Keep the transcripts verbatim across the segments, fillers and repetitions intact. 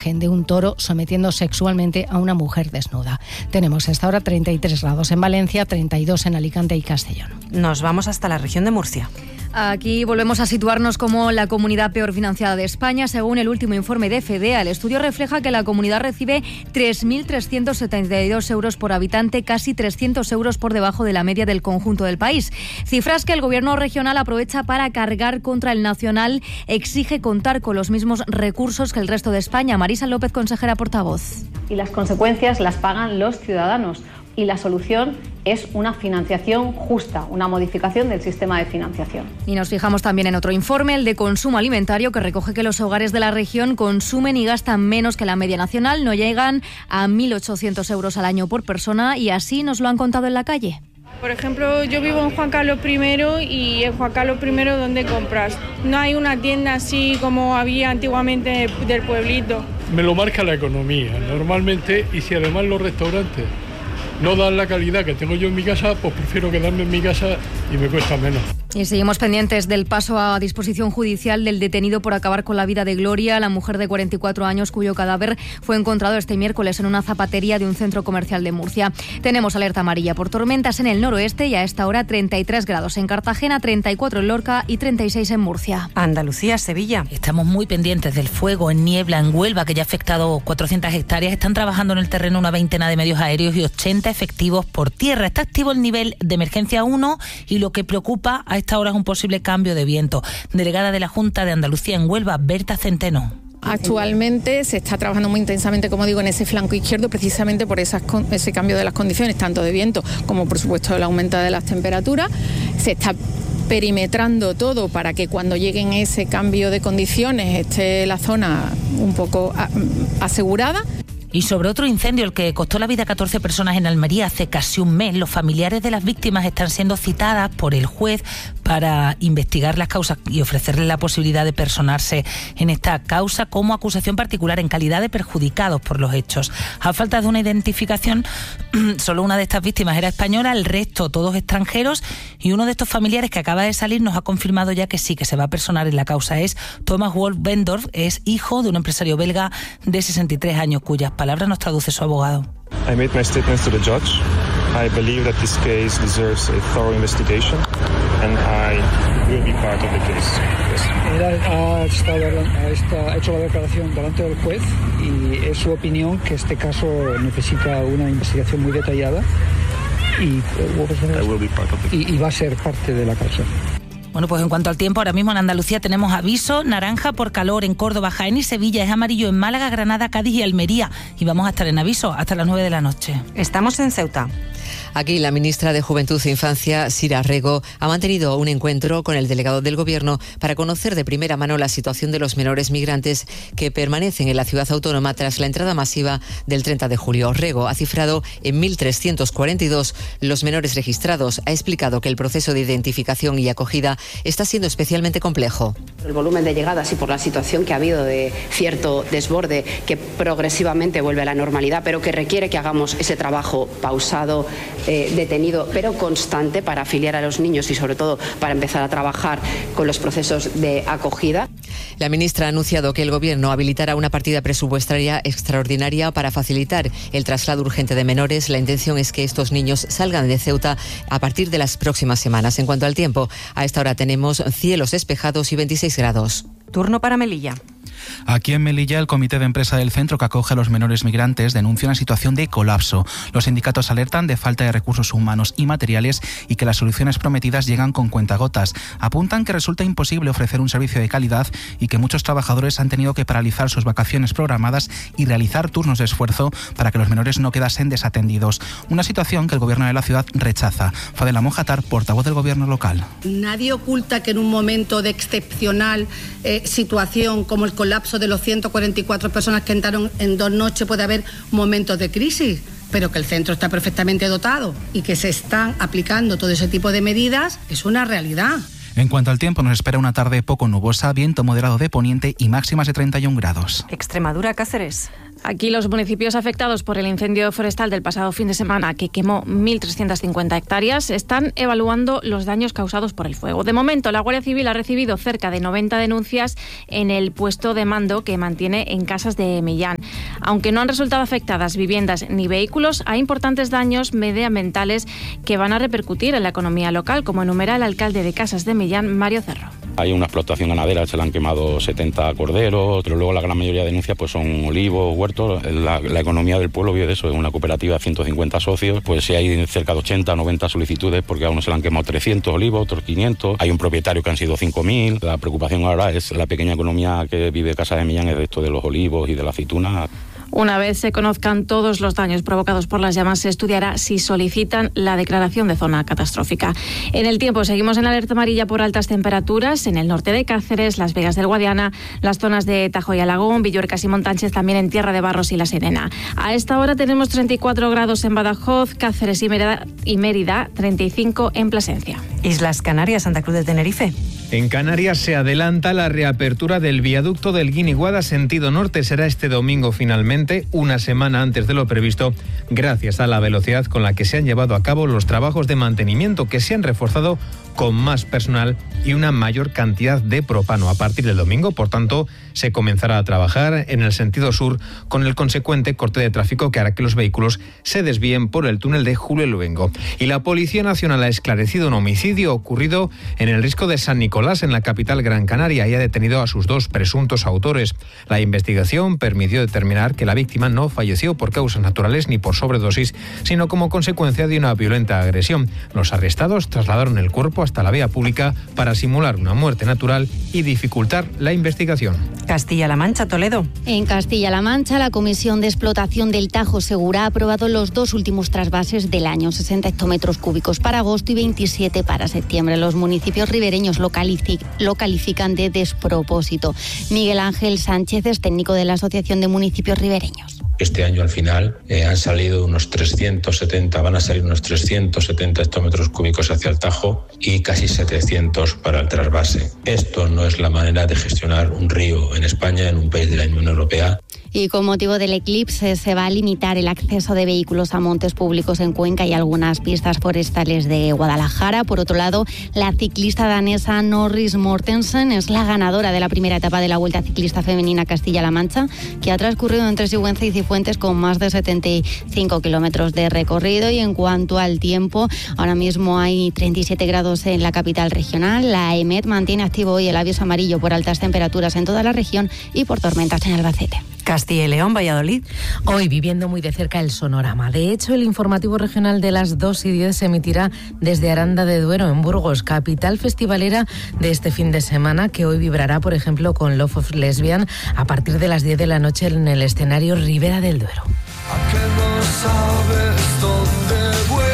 imagen de un toro sometiendo sexualmente a una mujer desnuda. Tenemos hasta ahora treinta y tres grados en Valencia, treinta y dos en Alicante y Castellón. Nos vamos hasta la región de Murcia. Aquí volvemos a situarnos como la comunidad peor financiada de España. Según el último informe de FEDEA, el estudio refleja que la comunidad recibe tres mil trescientos setenta y dos euros por habitante, casi trescientos euros por debajo de la media del conjunto del país. Cifras que el gobierno regional aprovecha para cargar contra el nacional. Exige contar con los mismos recursos que el resto de España. Marisa López, consejera portavoz. Y las consecuencias las pagan los ciudadanos. Y la solución es una financiación justa, una modificación del sistema de financiación. Y nos fijamos también en otro informe, el de consumo alimentario, que recoge que los hogares de la región consumen y gastan menos que la media nacional, no llegan a mil ochocientos euros al año por persona, y así nos lo han contado en la calle. Por ejemplo, yo vivo en Juan Carlos primero y en Juan Carlos primero, ¿dónde compras? No hay una tienda así como había antiguamente del pueblito. Me lo marca la economía, normalmente, y si además los restaurantes no dan la calidad que tengo yo en mi casa, pues prefiero quedarme en mi casa y me cuesta menos. Y seguimos pendientes del paso a disposición judicial del detenido por acabar con la vida de Gloria, la mujer de cuarenta y cuatro años cuyo cadáver fue encontrado este miércoles en una zapatería de un centro comercial de Murcia. Tenemos alerta amarilla por tormentas en el noroeste y a esta hora treinta y tres grados en Cartagena, treinta y cuatro en Lorca y treinta y seis en Murcia. Andalucía, Sevilla. Estamos muy pendientes del fuego en niebla en Huelva, que ya ha afectado cuatrocientas hectáreas. Están trabajando en el terreno una veintena de medios aéreos y ochenta efectivos por tierra. Está activo el nivel de emergencia uno y lo que preocupa a esta hora es un posible cambio de viento. Delegada de la Junta de Andalucía en Huelva, Berta Centeno. Actualmente se está trabajando muy intensamente, como digo, en ese flanco izquierdo, precisamente por esas, ese cambio de las condiciones, tanto de viento como, por supuesto, el aumento de las temperaturas. Se está perimetrando todo para que cuando lleguen ese cambio de condiciones esté la zona un poco asegurada. Y sobre otro incendio, el que costó la vida a catorce personas en Almería hace casi un mes, los familiares de las víctimas están siendo citadas por el juez para investigar las causas y ofrecerles la posibilidad de personarse en esta causa como acusación particular en calidad de perjudicados por los hechos. A falta de una identificación, solo una de estas víctimas era española, el resto todos extranjeros, y uno de estos familiares que acaba de salir nos ha confirmado ya que sí, que se va a personar en la causa. Es Thomas Wolf Bendorf, es hijo de un empresario belga de sesenta y tres años, cuyas palabras nos traduce su abogado. I made my statements to the judge. I believe that this case deserves a thorough investigation and I will be part of the case. Yes. Él ha, estado, ha, estado, ha hecho la declaración delante del juez y es su opinión que este caso necesita una investigación muy detallada y, I will be part of the case. y, y va a ser parte de la causa. Bueno, pues en cuanto al tiempo, ahora mismo en Andalucía tenemos aviso naranja por calor en Córdoba, Jaén y Sevilla, es amarillo en Málaga, Granada, Cádiz y Almería. Y vamos a estar en aviso hasta las nueve de la noche. Estamos en Ceuta. Aquí la ministra de Juventud e Infancia, Sira Rego, ha mantenido un encuentro con el delegado del Gobierno para conocer de primera mano la situación de los menores migrantes que permanecen en la ciudad autónoma tras la entrada masiva del treinta de julio. Rego ha cifrado en mil trescientos cuarenta y dos los menores registrados. Ha explicado que el proceso de identificación y acogida está siendo especialmente complejo. El volumen de llegadas y por la situación que ha habido de cierto desborde que progresivamente vuelve a la normalidad, pero que requiere que hagamos ese trabajo pausado, eh, detenido, pero constante para afiliar a los niños y sobre todo para empezar a trabajar con los procesos de acogida. La ministra ha anunciado que el Gobierno habilitará una partida presupuestaria extraordinaria para facilitar el traslado urgente de menores. La intención es que estos niños salgan de Ceuta a partir de las próximas semanas. En cuanto al tiempo, a esta hora tenemos cielos despejados y veintiséis grados. Turno para Melilla. Aquí en Melilla, el comité de empresa del centro que acoge a los menores migrantes denuncia una situación de colapso. Los sindicatos alertan de falta de recursos humanos y materiales y que las soluciones prometidas llegan con cuentagotas. Apuntan que resulta imposible ofrecer un servicio de calidad y que muchos trabajadores han tenido que paralizar sus vacaciones programadas y realizar turnos de esfuerzo para que los menores no quedasen desatendidos. Una situación que el gobierno de la ciudad rechaza. Fadela Mojatar, portavoz del gobierno local. Nadie oculta que en un momento de excepcional eh, situación como el colapso de los ciento cuarenta y cuatro personas que entraron en dos noches puede haber momentos de crisis, pero que el centro está perfectamente dotado y que se están aplicando todo ese tipo de medidas es una realidad. En cuanto al tiempo, nos espera una tarde poco nubosa, viento moderado de poniente y máximas de treinta y un grados. Extremadura, Cáceres. Aquí los municipios afectados por el incendio forestal del pasado fin de semana, que quemó mil trescientas cincuenta hectáreas, están evaluando los daños causados por el fuego. De momento, la Guardia Civil ha recibido cerca de noventa denuncias en el puesto de mando que mantiene en Casas de Millán. Aunque no han resultado afectadas viviendas ni vehículos, hay importantes daños medioambientales que van a repercutir en la economía local, como enumera el alcalde de Casas de Millán, Mario Cerro. Hay una explotación ganadera, se le han quemado setenta corderos, pero luego la gran mayoría de denuncias pues son olivos, huertos. La, la economía del pueblo vive de eso, es una cooperativa de ciento cincuenta socios, pues si hay cerca de ochenta, noventa solicitudes, porque a uno se le han quemado trescientos olivos, otros quinientos. Hay un propietario que han sido cinco mil. La preocupación ahora es la pequeña economía que vive Casa de Millán, es de esto de los olivos y de la aceituna. Una vez se conozcan todos los daños provocados por las llamas, se estudiará si solicitan la declaración de zona catastrófica. En el tiempo, seguimos en alerta amarilla por altas temperaturas en el norte de Cáceres, Las Vegas del Guadiana, las zonas de Tajo y Alagón, Villuercas y Montánchez, también en Tierra de Barros y La Serena. A esta hora tenemos treinta y cuatro grados en Badajoz, Cáceres y Mérida, y Mérida, treinta y cinco en Plasencia. Islas Canarias, Santa Cruz de Tenerife. En Canarias se adelanta la reapertura del viaducto del Guiniguada sentido norte. Será este domingo finalmente, una semana antes de lo previsto, gracias a la velocidad con la que se han llevado a cabo los trabajos de mantenimiento, que se han reforzado con más personal y una mayor cantidad de propano. A partir del domingo, por tanto, se comenzará a trabajar en el sentido sur con el consecuente corte de tráfico que hará que los vehículos se desvíen por el túnel de Julio Luengo. Y la Policía Nacional ha esclarecido un homicidio ocurrido en el Risco de San Nicolás, en la capital Gran Canaria, y ha detenido a sus dos presuntos autores. La investigación permitió determinar que la víctima no falleció por causas naturales ni por sobredosis, sino como consecuencia de una violenta agresión. Los arrestados trasladaron el cuerpo hasta la vía pública para simular una muerte natural y dificultar la investigación. Castilla-La Mancha, Toledo. En Castilla-La Mancha, la Comisión de Explotación del Tajo Segura ha aprobado los dos últimos trasvases del año, sesenta hectómetros cúbicos para agosto y veintisiete para septiembre. Los municipios ribereños lo, calific- lo califican de despropósito. Miguel Ángel Sánchez es técnico de la Asociación de Municipios Ribereños. Este año al final eh, han salido unos trescientos setenta, van a salir unos trescientos setenta hectómetros cúbicos hacia el Tajo y casi setecientos para el trasvase. Esto no es la manera de gestionar un río en España, en un país de la Unión Europea. Y con motivo del eclipse se va a limitar el acceso de vehículos a montes públicos en Cuenca y algunas pistas forestales de Guadalajara. Por otro lado, la ciclista danesa Norris Mortensen es la ganadora de la primera etapa de la Vuelta Ciclista Femenina Castilla-La Mancha, que ha transcurrido entre Sigüenza y Cifuentes con más de setenta y cinco kilómetros de recorrido. Y en cuanto al tiempo, ahora mismo hay treinta y siete grados en la capital regional. La EMET mantiene activo hoy el aviso amarillo por altas temperaturas en toda la región y por tormentas en Albacete. Castilla y León, Valladolid. Hoy viviendo muy de cerca el sonorama. De hecho, el informativo regional de las dos y diez se emitirá desde Aranda de Duero, en Burgos, capital festivalera de este fin de semana, que hoy vibrará, por ejemplo, con Love of Lesbian a partir de las diez de la noche en el escenario Ribera del Duero. ¿A qué no sabes dónde voy?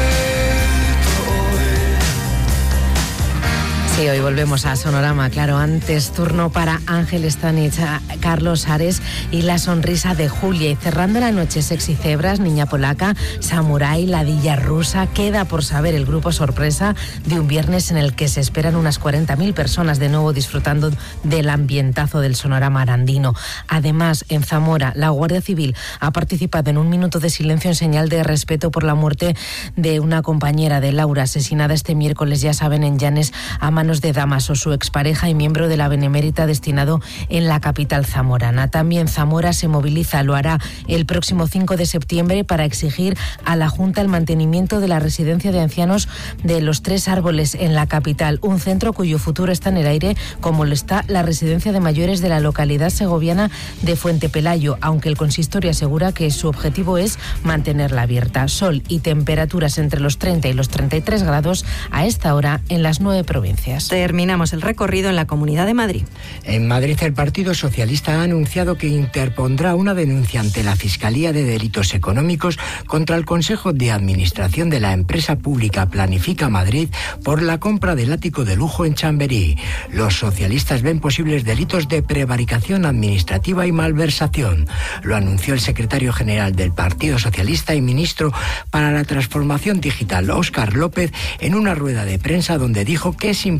Sí, hoy volvemos a Sonorama, claro, antes turno para Ángel Stanich, Carlos Ares y La Sonrisa de Julia. Y cerrando la noche, Sexy Cebras, Niña Polaca, Samurai, Ladilla Rusa. Queda por saber el grupo sorpresa de un viernes en el que se esperan unas cuarenta mil personas de nuevo disfrutando del ambientazo del Sonorama arandino. Además, en Zamora, la Guardia Civil ha participado en un minuto de silencio en señal de respeto por la muerte de una compañera de Laura, asesinada este miércoles, ya saben, en Llanes, a manos de Damaso, su expareja y miembro de la Benemérita destinado en la capital zamorana. También Zamora se moviliza, lo hará el próximo cinco de septiembre para exigir a la Junta el mantenimiento de la residencia de ancianos de Los Tres Árboles en la capital, un centro cuyo futuro está en el aire, como lo está la residencia de mayores de la localidad segoviana de Fuente Pelayo, aunque el consistorio asegura que su objetivo es mantenerla abierta. Sol y temperaturas entre los treinta y los treinta y tres grados a esta hora en las nueve provincias. Terminamos el recorrido en la Comunidad de Madrid. En Madrid, el Partido Socialista ha anunciado que interpondrá una denuncia ante la Fiscalía de Delitos Económicos contra el Consejo de Administración de la empresa pública Planifica Madrid por la compra del ático de lujo en Chamberí. Los socialistas ven posibles delitos de prevaricación administrativa y malversación. Lo anunció el secretario general del Partido Socialista y ministro para la Transformación Digital, Óscar López, en una rueda de prensa donde dijo que es importante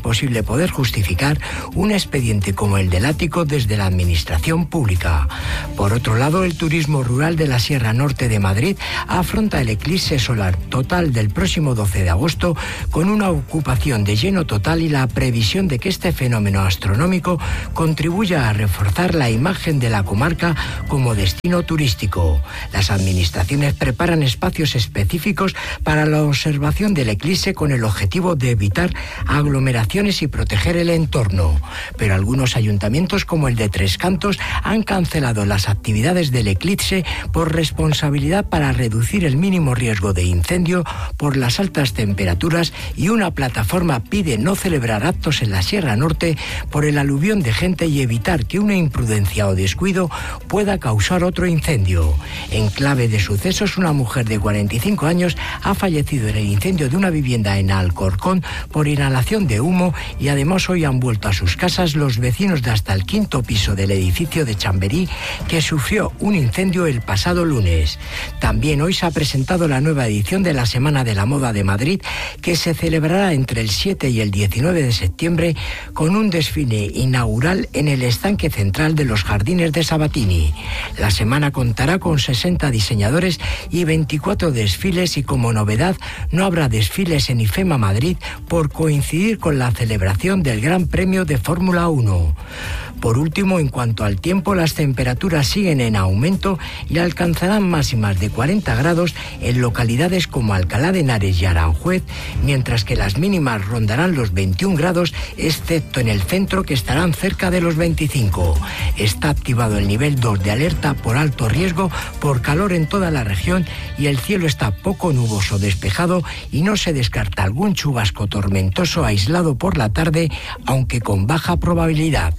imposible poder justificar un expediente como el del ático desde la Administración pública. Por otro lado, el turismo rural de la Sierra Norte de Madrid afronta el eclipse solar total del próximo doce de agosto con una ocupación de lleno total y la previsión de que este fenómeno astronómico contribuya a reforzar la imagen de la comarca como destino turístico. Las administraciones preparan espacios específicos para la observación del eclipse con el objetivo de evitar aglomeraciones y proteger el entorno. Pero algunos ayuntamientos, como el de Tres Cantos, han cancelado las actividades del eclipse por responsabilidad para reducir el mínimo riesgo de incendio por las altas temperaturas, y una plataforma pide no celebrar actos en la Sierra Norte por el aluvión de gente y evitar que una imprudencia o descuido pueda causar otro incendio. En clave de sucesos, una mujer de cuarenta y cinco años ha fallecido en el incendio de una vivienda en Alcorcón por inhalación de humo, y además hoy han vuelto a sus casas los vecinos de hasta el quinto piso del edificio de Chamberí, que sufrió un incendio el pasado lunes. También hoy se ha presentado la nueva edición de la Semana de la Moda de Madrid, que se celebrará entre el siete y el diecinueve de septiembre con un desfile inaugural en el estanque central de los Jardines de Sabatini. La semana contará con sesenta diseñadores y veinticuatro desfiles, y como novedad no habrá desfiles en IFEMA Madrid por coincidir con la celebración del Gran Premio de Fórmula uno. Por último, en cuanto al tiempo, las temperaturas siguen en aumento y alcanzarán máximas de cuarenta grados en localidades como Alcalá de Henares y Aranjuez, mientras que las mínimas rondarán los veintiún grados, excepto en el centro, que estarán cerca de los veinticinco. Está activado el nivel dos de alerta por alto riesgo por calor en toda la región, y el cielo está poco nuboso despejado y no se descarta algún chubasco tormentoso aislado por la tarde, aunque con baja probabilidad.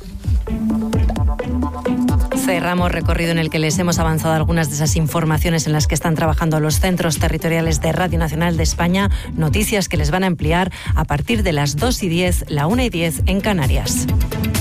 Cerramos recorrido en el que les hemos avanzado algunas de esas informaciones en las que están trabajando los centros territoriales de Radio Nacional de España, noticias que les van a ampliar a partir de las dos y diez, la una y diez en Canarias.